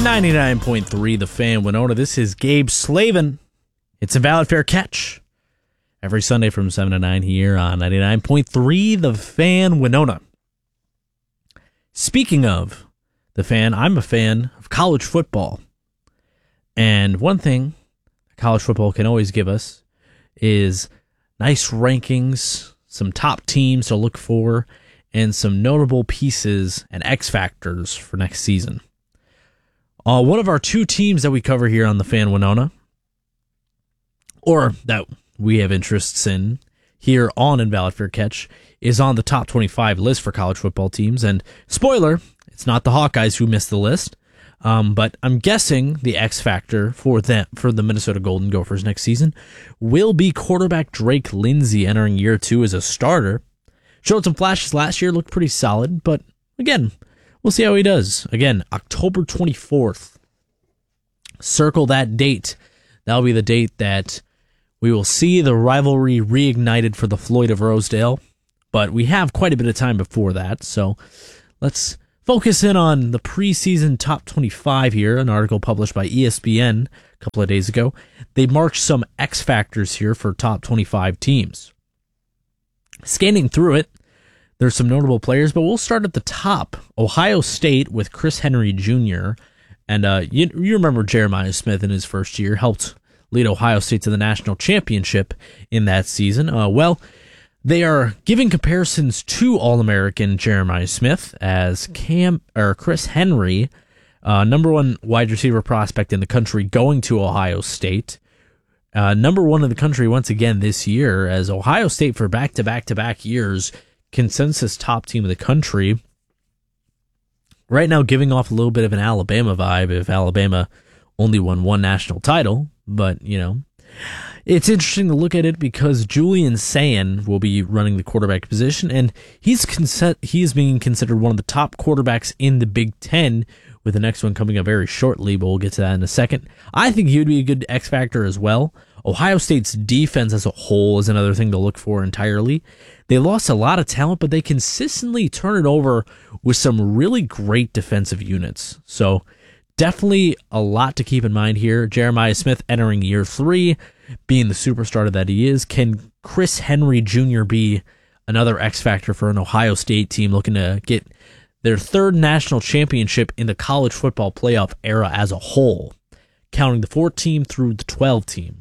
99.3 The Fan Winona. This is Gabe Slavin. It's a valid fair catch. Every Sunday from 7 to 9 here on 99.3 The Fan Winona. Speaking of The Fan, I'm a fan of college football. And one thing college football can always give us is nice rankings, some top teams to look for, and some notable pieces and X factors for next season. One of our two teams that we cover here on The Fan Winona, or that we have interests in here on Invalid Fair Catch, is on the top 25 list for college football teams. And spoiler, it's not the Hawkeyes who missed the list, but I'm guessing the X factor for the Minnesota Golden Gophers next season will be quarterback Drake Lindsey entering year 2 as a starter. Showed some flashes last year, looked pretty solid, but again, we'll see how he does. Again, October 24th. Circle that date. That'll be the date that we will see the rivalry reignited for the Floyd of Rosedale. But we have quite a bit of time before that, so let's focus in on the preseason top 25 here, an article published by ESPN a couple of days ago. They marked some X factors here for top 25 teams. Scanning through it, there's some notable players, but we'll start at the top. Ohio State with Chris Henry Jr. And you remember Jeremiah Smith in his first year helped lead Ohio State to the national championship in that season. Well, they are giving comparisons to All-American Jeremiah Smith as Chris Henry, number one wide receiver prospect in the country, going to Ohio State. Number one in the country once again this year, as Ohio State for back-to-back-to-back years, consensus top team of the country. Right now giving off a little bit of an Alabama vibe if Alabama only won one national title. But, you know, it's interesting to look at it because Julian Sayin will be running the quarterback position, and he is being considered one of the top quarterbacks in the Big Ten, with the next one coming up very shortly, but we'll get to that in a second. I think he would be a good X factor as well. Ohio State's defense as a whole is another thing to look for entirely. They lost a lot of talent, but they consistently turn it over with some really great defensive units. So definitely a lot to keep in mind here. Jeremiah Smith entering year 3, being the superstar that he is. Can Chris Henry Jr. be another X factor for an Ohio State team looking to get their third national championship in the college football playoff era as a whole, counting the 4-team through the 12-team?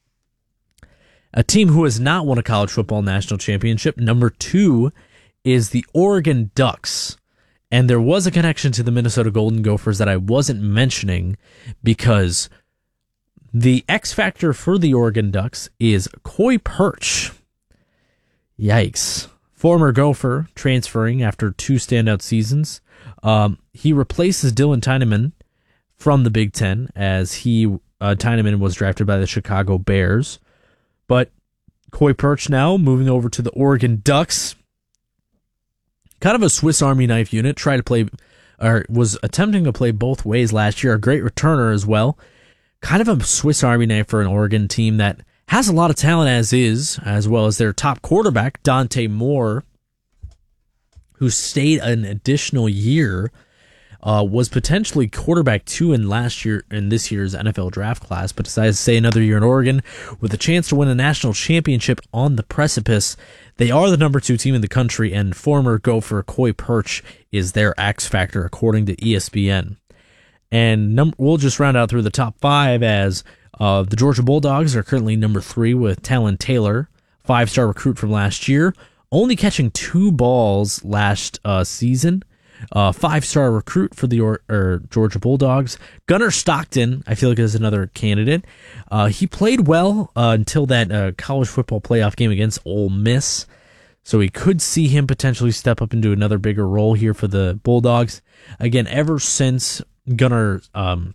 A team who has not won a college football national championship, number 2, is the Oregon Ducks. And there was a connection to the Minnesota Golden Gophers that I wasn't mentioning because the X factor for the Oregon Ducks is Coy Perch. Yikes. Former Gopher transferring after 2 standout seasons. He replaces Dylan Tyneman from the Big Ten as Tyneman was drafted by the Chicago Bears. But Coy Perch now moving over to the Oregon Ducks. Kind of a Swiss Army knife unit. Was attempting to play both ways last year. A great returner as well. Kind of a Swiss Army knife for an Oregon team that has a lot of talent as well as their top quarterback, Dante Moore, who stayed an additional year, was potentially quarterback 2 in this year's NFL draft class, but decided to stay another year in Oregon with a chance to win a national championship on the precipice. They are the number 2 team in the country, and former Gopher Coy Perch is their X factor, according to ESPN. And we'll just round out through the top 5 as the Georgia Bulldogs are currently number 3 with Talon Taylor, 5-star recruit from last year, only catching 2 balls last season. 5-star recruit for the Georgia Bulldogs. Gunnar Stockton, I feel like, is another candidate. He played well until that college football playoff game against Ole Miss, so we could see him potentially step up into another bigger role here for the Bulldogs. Again, ever since Gunnar, of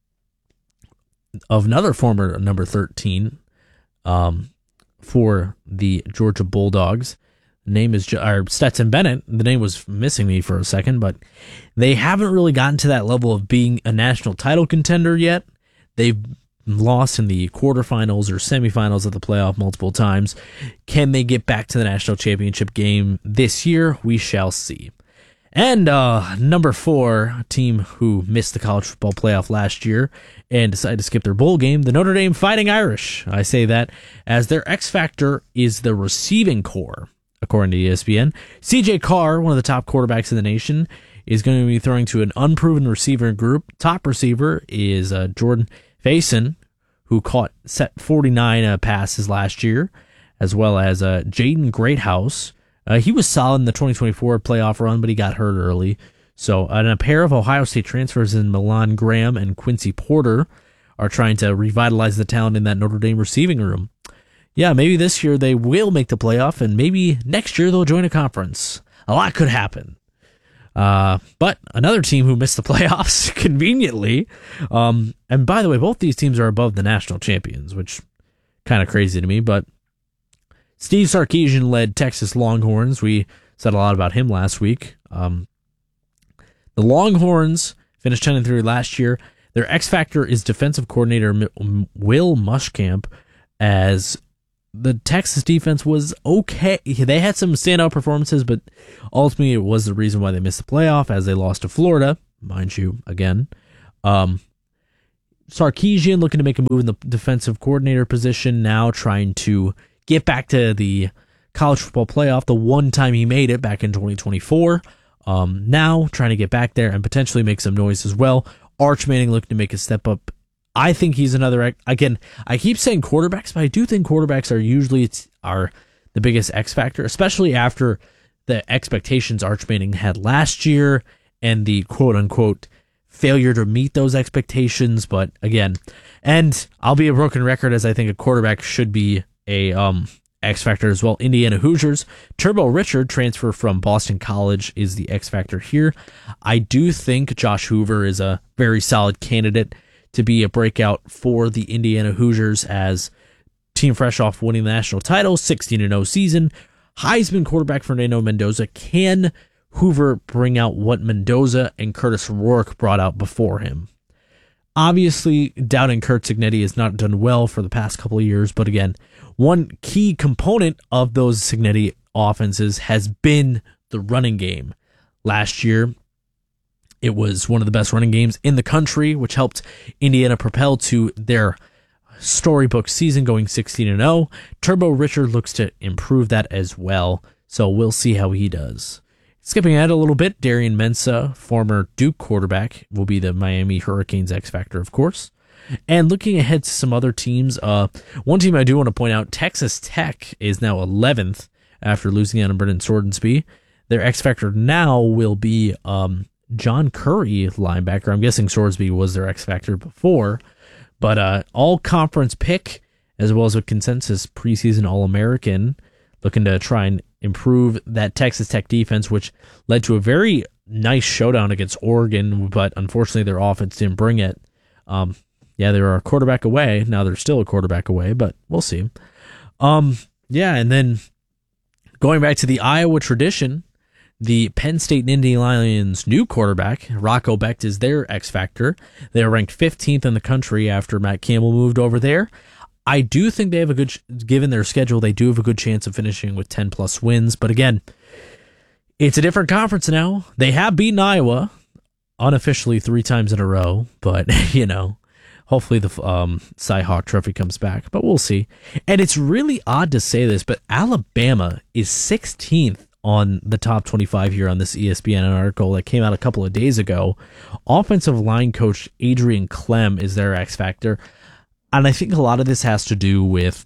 another former number 13 for the Georgia Bulldogs, name is Stetson Bennett. The name was missing me for a second, but they haven't really gotten to that level of being a national title contender yet. They've lost in the quarterfinals or semifinals of the playoff multiple times. Can they get back to the national championship game this year? We shall see. And number 4, a team who missed the college football playoff last year and decided to skip their bowl game, the Notre Dame Fighting Irish. I say that as their X factor is the receiving core, according to ESPN. C.J. Carr, one of the top quarterbacks in the nation, is going to be throwing to an unproven receiver group. Top receiver is Jordan Faison, who caught set 49 passes last year, as well as Jaden Greathouse. He was solid in the 2024 playoff run, but he got hurt early. So, and a pair of Ohio State transfers in Milan Graham and Quincy Porter are trying to revitalize the talent in that Notre Dame receiving room. Yeah, maybe this year they will make the playoff, and maybe next year they'll join a conference. A lot could happen. But another team who missed the playoffs conveniently. And by the way, both these teams are above the national champions, which kind of crazy to me, but Steve Sarkisian led Texas Longhorns. We said a lot about him last week. The Longhorns finished 10-3 last year. Their X factor is defensive coordinator Will Muschamp, as the Texas defense was okay. They had some standout performances, but ultimately it was the reason why they missed the playoff, as they lost to Florida, mind you, again. Sarkisian looking to make a move in the defensive coordinator position, now trying to get back to the college football playoff the one time he made it back in 2024. Now trying to get back there and potentially make some noise as well. Arch Manning looking to make a step up. I think he's another, again, I keep saying quarterbacks, but I do think quarterbacks are usually the biggest X factor, especially after the expectations Arch Manning had last year and the quote unquote failure to meet those expectations. But again, and I'll be a broken record, as I think a quarterback should be a X factor as well. Indiana Hoosiers, Turbo Richard, transfer from Boston College, is the X factor here. I do think Josh Hoover is a very solid candidate to be a breakout for the Indiana Hoosiers, as team fresh off winning the national title, 16-0 season. Heisman quarterback Fernando Mendoza. Can Hoover bring out what Mendoza and Curtis Rourke brought out before him? Obviously, doubting Curt Cignetti has not done well for the past couple of years, but again, one key component of those Cignetti offenses has been the running game. Last year, it was one of the best running games in the country, which helped Indiana propel to their storybook season, going 16-0. Turbo Richard looks to improve that as well, so we'll see how he does. Skipping ahead a little bit, Darian Mensah, former Duke quarterback, will be the Miami Hurricanes X factor, of course. And looking ahead to some other teams, one team I do want to point out, Texas Tech, is now 11th after losing out on Brendan Swordensby. Their X factor now will be John Curry, linebacker. I'm guessing Swordensby was their X factor before, but all conference pick, as well as a consensus preseason All-American, looking to try and improve that Texas Tech defense, which led to a very nice showdown against Oregon, but unfortunately their offense didn't bring it. Yeah, they were a quarterback away. Now they're still a quarterback away, but we'll see. Yeah, and then going back to the Iowa tradition, the Penn State Nittany Lions' new quarterback, Rocco Becht, is their X factor. They are ranked 15th in the country after Matt Campbell moved over there. I do think they have a good, given their schedule, they do have a good chance of finishing with 10-plus wins. But again, it's a different conference now. They have beaten Iowa unofficially 3 times in a row, but, hopefully the Cy-Hawk Trophy comes back, but we'll see. And it's really odd to say this, but Alabama is 16th on the top 25 here on this ESPN article that came out a couple of days ago. Offensive line coach Adrian Clem is their X factor. And I think a lot of this has to do with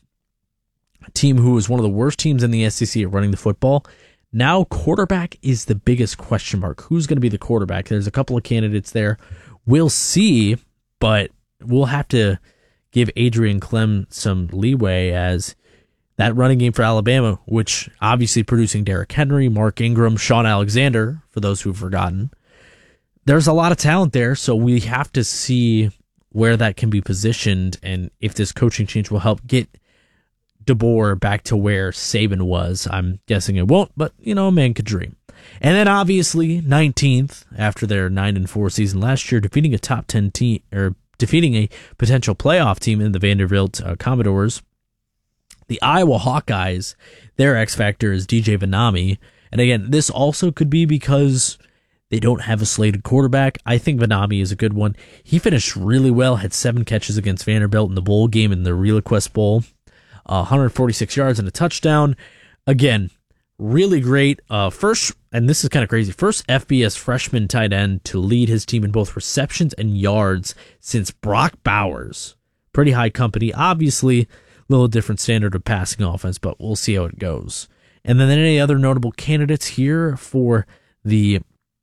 a team who was one of the worst teams in the SEC at running the football. Now quarterback is the biggest question mark. Who's going to be the quarterback? There's a couple of candidates there. We'll see, but we'll have to give Adrian Clem some leeway, as that running game for Alabama, which obviously producing Derrick Henry, Mark Ingram, Sean Alexander, for those who've forgotten. There's a lot of talent there, so we have to see where that can be positioned and if this coaching change will help get DeBoer back to where Saban was. I'm guessing it won't, but, a man could dream. And then obviously 19th after their 9-4 season last year, defeating a top 10 team, or defeating a potential playoff team in the Vanderbilt Commodores. The Iowa Hawkeyes, their X factor is DJ Vanami. And again, this also could be because They don't have a slated quarterback. I think Vanami is a good one. He finished really well, had 7 catches against Vanderbilt in the bowl game in the ReliaQuest Bowl, 146 yards and a touchdown. Again, really great. First, and this is kind of crazy, first FBS freshman tight end to lead his team in both receptions and yards since Brock Bowers. Pretty high company. Obviously, a little different standard of passing offense, but we'll see how it goes. And then any other notable candidates here for the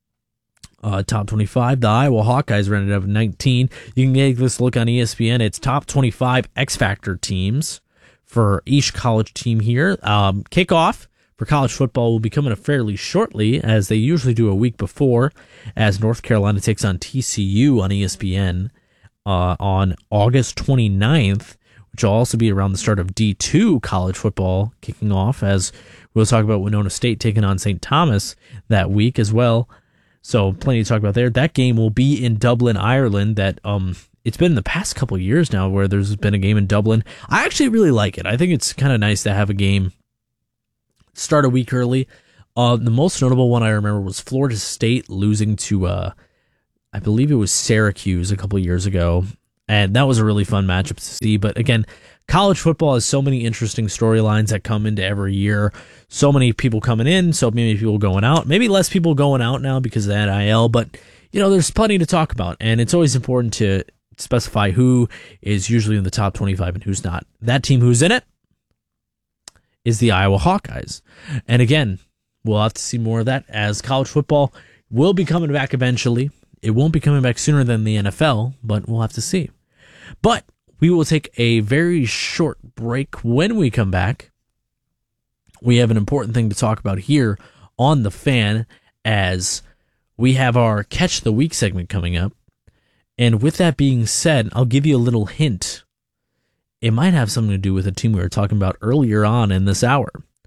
top 25, the Iowa Hawkeyes rented up 19. You can take this look on ESPN. It's top 25 X Factor teams for each college team here. Kickoff for college football will be coming up fairly shortly, as they usually do a week before, as North Carolina takes on TCU on ESPN on August 29th, which will also be around the start of D2 college football kicking off, as we'll talk about Winona State taking on St. Thomas that week as well. So plenty to talk about there. That game will be in Dublin, Ireland. That it's been the past couple of years now where there's been a game in Dublin. I actually really like it. I think it's kind of nice to have a game start a week early. The most notable one I remember was Florida State losing to, I believe it was Syracuse a couple of years ago. And that was a really fun matchup to see. But again, college football has so many interesting storylines that come into every year. So many people coming in, so many people going out. Maybe less people going out now because of the NIL, but there's plenty to talk about. And it's always important to specify who is usually in the top 25 and who's not. That team who's in it is the Iowa Hawkeyes. And again, we'll have to see more of that, as college football will be coming back eventually. It won't be coming back sooner than the NFL, but we'll have to see. But we will take a very short break. When we come back, we have an important thing to talk about here on The Fan, as we have our Catch the Week segment coming up. And with that being said, I'll give you a little hint. It might have something to do with a team we were talking about earlier on in this hour.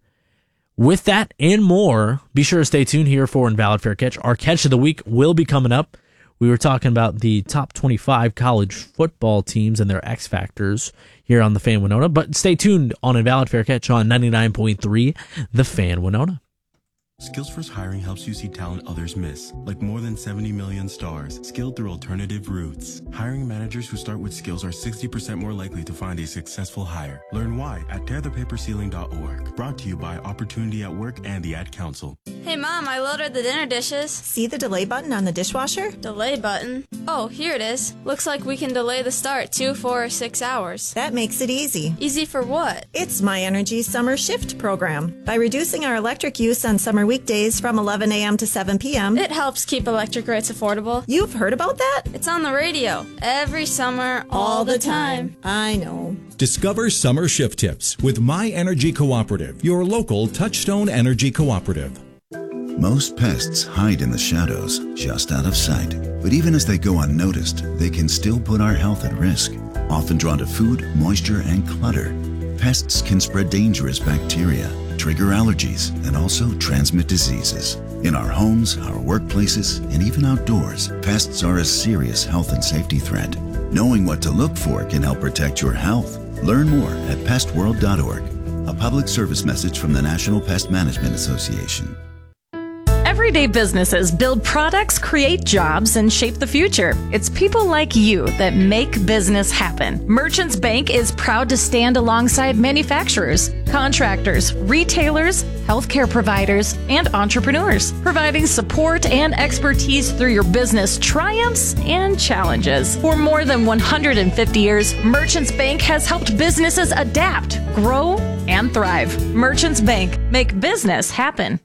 With that and more, be sure to stay tuned here for Invalid Fair Catch. Our Catch of the Week will be coming up. We were talking about the top 25 college football teams and their X Factors here on The Fan Winona. But stay tuned on Invalid Fair Catch on 99.3 The Fan Winona. Skills First Hiring helps you see talent others miss, like more than 70 million stars, skilled through alternative routes. Hiring managers who start with skills are 60% more likely to find a successful hire. Learn why at tearthepaperceiling.org. Brought to you by Opportunity at Work and the Ad Council. Hey Mom, I loaded the dinner dishes. See the delay button on the dishwasher? Delay button? Oh, here it is. Looks like we can delay the start 2, 4, or 6 hours. That makes it easy. Easy for what? It's My Energy Summer Shift program. By reducing our electric use on summer weekdays from 11 a.m. to 7 p.m. It helps keep electric rates affordable. You've heard about that? It's on the radio. Every summer, all the time. I know. Discover summer shift tips with My Energy Cooperative, your local Touchstone Energy Cooperative. Most pests hide in the shadows, just out of sight. But even as they go unnoticed, they can still put our health at risk. Often drawn to food, moisture, and clutter, pests can spread dangerous bacteria, trigger allergies, and also transmit diseases. In our homes, our workplaces, and even outdoors, pests are a serious health and safety threat. Knowing what to look for can help protect your health. Learn more at pestworld.org. A public service message from the National Pest Management Association. Everyday businesses build products, create jobs, and shape the future. It's people like you that make business happen. Merchants Bank is proud to stand alongside manufacturers, contractors, retailers, healthcare providers, and entrepreneurs, providing support and expertise through your business triumphs and challenges. For more than 150 years, Merchants Bank has helped businesses adapt, grow, and thrive. Merchants Bank, make business happen.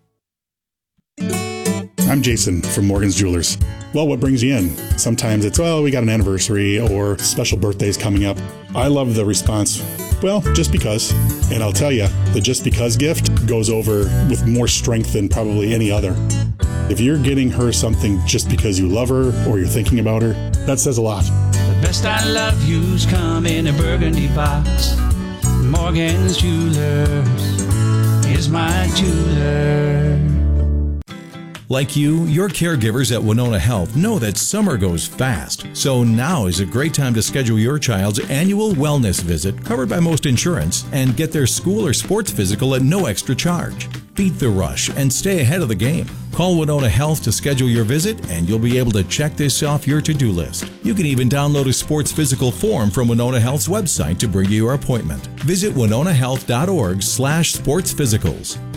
I'm Jason from Morgan's Jewelers. Well, what brings you in? Sometimes it's, we got an anniversary or special birthdays coming up. I love the response, just because. And I'll tell you, the just because gift goes over with more strength than probably any other. If you're getting her something just because you love her or you're thinking about her, that says a lot. The best I love you's come in a burgundy box. Morgan's Jewelers is my jeweler. Like you, your caregivers at Winona Health know that summer goes fast. So now is a great time to schedule your child's annual wellness visit, covered by most insurance, and get their school or sports physical at no extra charge. Beat the rush and stay ahead of the game. Call Winona Health to schedule your visit, and you'll be able to check this off your to-do list. You can even download a sports physical form from Winona Health's website to bring you your appointment. Visit winonahealth.org/sportsphysicals.